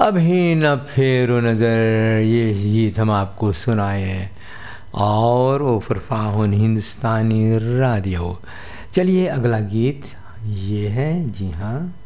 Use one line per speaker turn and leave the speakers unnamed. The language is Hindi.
अभी न फेरो नज़र, ये गीत हम आपको सुनाए हैं और वो फरफाहुन हिंदुस्तानी रेडियो। चलिए अगला गीत ये है, जी हाँ,